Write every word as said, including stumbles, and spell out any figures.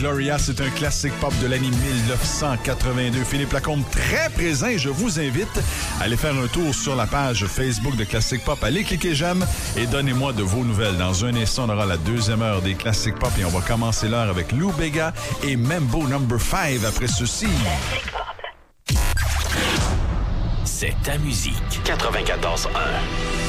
Gloria, c'est un classique pop de l'année dix-neuf cent quatre-vingt-deux. Philippe Lacombe, très présent. Je vous invite à aller faire un tour sur la page Facebook de Classique Pop. Allez cliquer j'aime et donnez-moi de vos nouvelles. Dans un instant, on aura la deuxième heure des Classiques Pop et on va commencer l'heure avec Lou Bega et Mambo number five après ceci. C'est ta musique. quatre-vingt-quatorze un.